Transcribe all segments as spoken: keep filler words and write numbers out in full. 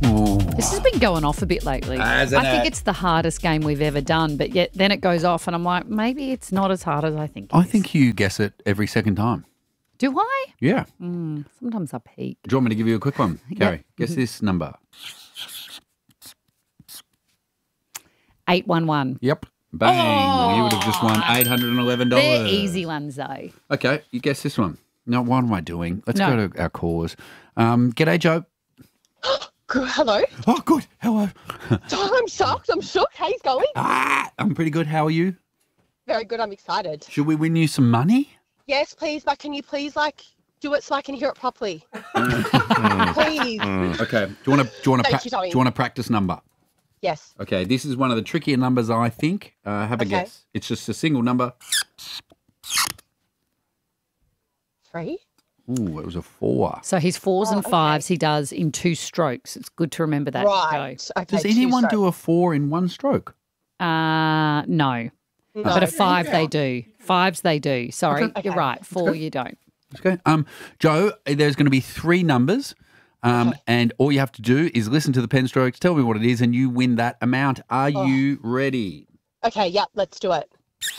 Ooh. This has been going off a bit lately. Hasn't I think it? it's the hardest game we've ever done, but yet then it goes off and I'm like, maybe it's not as hard as I think it I is. think you guess it every second time. Do I? Yeah. Mm, sometimes I peek. Do you want me to give you a quick one? Carrie, Yep. guess this number. eight one one. Yep. Bang. You would have just won eight hundred eleven dollars. They're easy ones, though. Okay, you guess this one. Now, what am I doing? Let's No. go to our cause. Um, G'day, Joe. Good- Hello. Oh, good. Hello. I'm shocked. I'm shook. How's going? Ah, I'm pretty good. How are you? Very good. I'm excited. Should we win you some money? Yes, please. But can you please like do it so I can hear it properly? Please. Okay. Do you want to? Do you want to? Thank you, Tommy. do you want to practice number? Yes. Okay. This is one of the trickier numbers, I think. Uh, have a Okay. guess. It's just a single number. Three. Ooh, it was a four. So his fours Oh, and okay. fives he does in two strokes. It's good to remember that. Right. Okay. Does two anyone strokes. do a four in one stroke? Joe. Uh, no. No. But a five they do. Fives they do. Sorry, Okay. you're right. Four you don't. Okay. Um, Joe, there's going to be three numbers. Um, Okay. and all you have to do is listen to the pen strokes, tell me what it is, and you win that amount. Are Oh. you ready? Okay. Yep. Let's do it.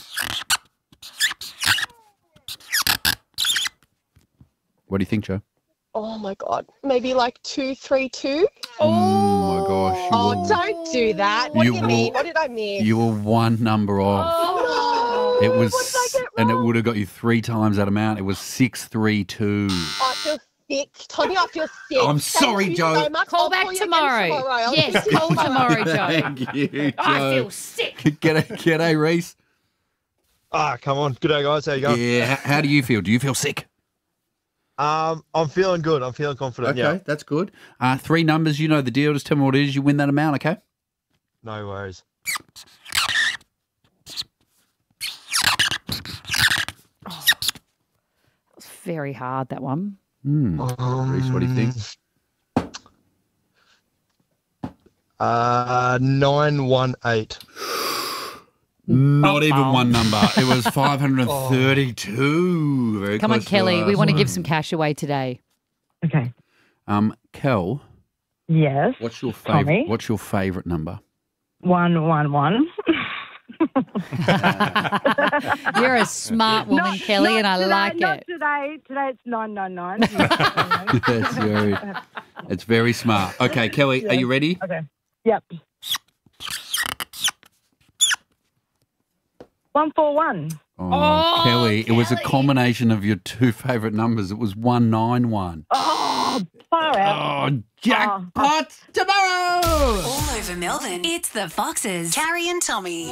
What do you think, Joe? Oh my God. Maybe like two, three, two. Oh, my gosh. You Oh, were, don't do that. What You do you will- mean? What did I mean? you were one number off. Oh, It was, What did I get and it wrong? would have got you three times that amount. It was six, three, two. Oh, I feel sick. Tommy, I feel sick. I'm Thank sorry, you Joe. So much. Call I'll back call you again tomorrow. tomorrow. Yes, I'll see you call tomorrow, Joe. Thank you, Joe. I feel sick. G'day, g'day, Reese. Ah, come on. Good day, guys. How you going? Yeah, h- how do you feel? Do you feel sick? Um, I'm feeling good. I'm feeling confident. Okay, Yeah. that's good. Uh, three numbers, you know the deal. Just tell me what it is. You win that amount, okay? No worries. It's very hard, that one. Hmm. Reese, what do you think? Uh, nine one eight. Not even one number. It was five hundred thirty-two. Very Come on, close to Kelly. We us. want to give some cash away today. Okay. Um, Kel, Yes. what's your favorite? Tommy? What's your favorite number? One one one. You're a smart woman, Not- Kelly, not and I today, like not it. today. Today it's nine nine nine. That's very, it's very smart. Okay, Kelly, are you ready? Okay. Yep. One four one. Oh, Oh, Kelly, it was a Kelly. combination of your two favourite numbers. It was one nine one. Oh, far out. Oh, jackpot tomorrow! All over Melbourne, it's the Foxes. Carrie and Tommy.